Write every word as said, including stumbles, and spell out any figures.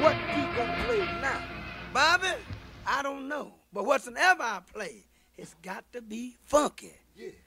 what we gonna play now? Bobby, I don't know. But whatsoever I play, it's got to be funky. Yeah.